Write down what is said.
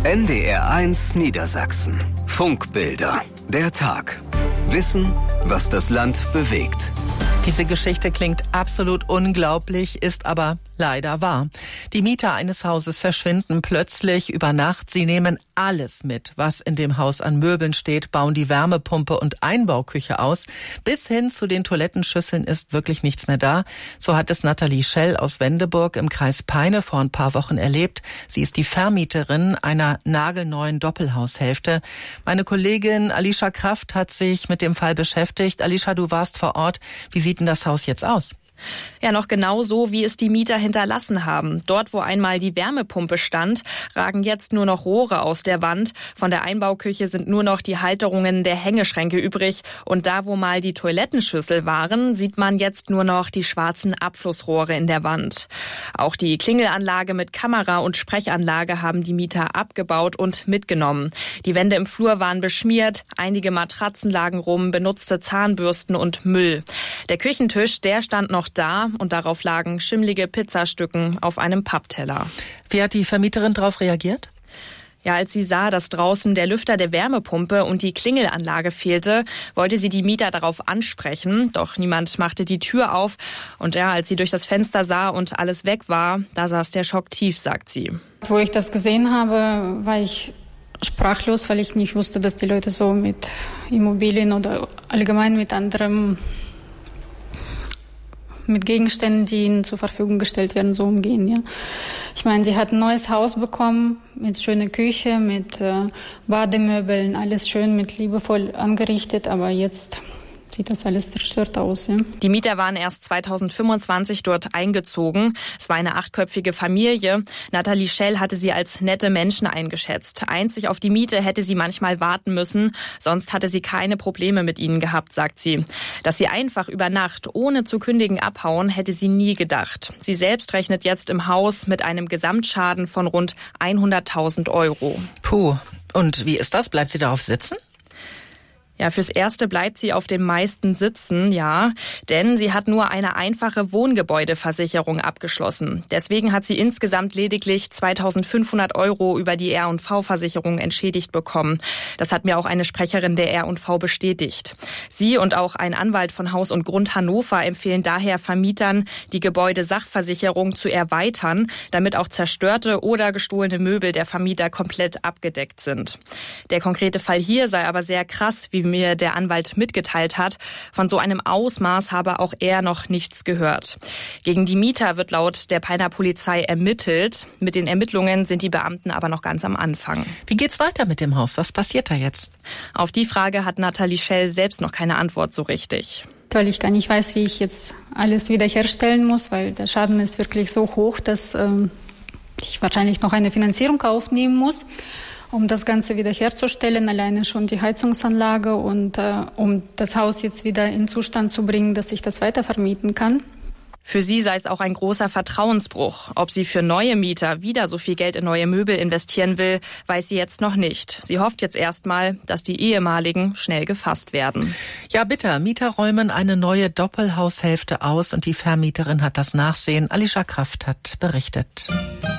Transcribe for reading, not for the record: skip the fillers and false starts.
NDR1 Niedersachsen. Funkbilder. Der Tag. Wissen, was das Land bewegt. Diese Geschichte klingt absolut unglaublich, ist aber leider wahr. Die Mieter eines Hauses verschwinden plötzlich über Nacht. Sie nehmen alles mit, was in dem Haus an Möbeln steht, bauen die Wärmepumpe und Einbauküche aus. Bis hin zu den Toilettenschüsseln ist wirklich nichts mehr da. So hat es Nathalie Schell aus Wendeburg im Kreis Peine vor ein paar Wochen erlebt. Sie ist die Vermieterin einer nagelneuen Doppelhaushälfte. Meine Kollegin Alicia Kraft hat sich mit dem Fall beschäftigt. Alicia, du warst vor Ort. Wie sieht denn das Haus jetzt aus? Ja, noch genau so, wie es die Mieter hinterlassen haben. Dort, wo einmal die Wärmepumpe stand, ragen jetzt nur noch Rohre aus der Wand. Von der Einbauküche sind nur noch die Halterungen der Hängeschränke übrig. Und da, wo mal die Toilettenschüssel waren, sieht man jetzt nur noch die schwarzen Abflussrohre in der Wand. Auch die Klingelanlage mit Kamera und Sprechanlage haben die Mieter abgebaut und mitgenommen. Die Wände im Flur waren beschmiert, einige Matratzen lagen rum, benutzte Zahnbürsten und Müll. Der Küchentisch, der stand noch da und darauf lagen schimmlige Pizzastücken auf einem Pappteller. Wie hat die Vermieterin darauf reagiert? Ja, als sie sah, dass draußen der Lüfter der Wärmepumpe und die Klingelanlage fehlte, wollte sie die Mieter darauf ansprechen. Doch niemand machte die Tür auf. Und ja, als sie durch das Fenster sah und alles weg war, da saß der Schock tief, sagt sie. Wo ich das gesehen habe, war ich sprachlos, weil ich nicht wusste, dass die Leute so mit Immobilien oder allgemein mit Gegenständen, die ihnen zur Verfügung gestellt werden, so umgehen. Ja. Ich meine, sie hat ein neues Haus bekommen, mit schöner Küche, mit Bademöbeln, alles schön, mit liebevoll angerichtet, aber jetzt sieht das alles zerstört aus. Ja. Die Mieter waren erst 2025 dort eingezogen. Es war eine 8-köpfige Familie. Nathalie Schell hatte sie als nette Menschen eingeschätzt. Einzig auf die Miete hätte sie manchmal warten müssen. Sonst hatte sie keine Probleme mit ihnen gehabt, sagt sie. Dass sie einfach über Nacht ohne zu kündigen abhauen, hätte sie nie gedacht. Sie selbst rechnet jetzt im Haus mit einem Gesamtschaden von rund 100.000 €. Puh. Und wie ist das? Bleibt sie darauf sitzen? Ja, fürs Erste bleibt sie auf den meisten sitzen, ja, denn sie hat nur eine einfache Wohngebäudeversicherung abgeschlossen. Deswegen hat sie insgesamt lediglich 2.500 € über die R&V-Versicherung entschädigt bekommen. Das hat mir auch eine Sprecherin der R&V bestätigt. Sie und auch ein Anwalt von Haus und Grund Hannover empfehlen daher Vermietern, die Gebäudesachversicherung zu erweitern, damit auch zerstörte oder gestohlene Möbel der Vermieter komplett abgedeckt sind. Der konkrete Fall hier sei aber sehr krass, wie mir der Anwalt mitgeteilt hat. Von so einem Ausmaß habe auch er noch nichts gehört. Gegen die Mieter wird laut der Peiner Polizei ermittelt. Mit den Ermittlungen sind die Beamten aber noch ganz am Anfang. Wie geht's weiter mit dem Haus? Was passiert da jetzt? Auf die Frage hat Nathalie Schell selbst noch keine Antwort so richtig. Weil ich gar nicht weiß, wie ich jetzt alles wiederherstellen muss, weil der Schaden ist wirklich so hoch, dass ich wahrscheinlich noch eine Finanzierung aufnehmen muss, um das Ganze wiederherzustellen, alleine schon die Heizungsanlage und um das Haus jetzt wieder in Zustand zu bringen, dass ich das weitervermieten kann. Für sie sei es auch ein großer Vertrauensbruch. Ob sie für neue Mieter wieder so viel Geld in neue Möbel investieren will, weiß sie jetzt noch nicht. Sie hofft jetzt erstmal, dass die ehemaligen schnell gefasst werden. Ja, bitter. Mieter räumen eine neue Doppelhaushälfte aus und die Vermieterin hat das Nachsehen. Alicia Kraft hat berichtet.